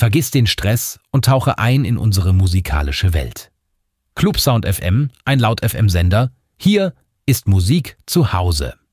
Vergiss den Stress und tauche ein in unsere musikalische Welt. Clubsound FM, ein Laut-FM-Sender. Hier ist Musik zu Hause.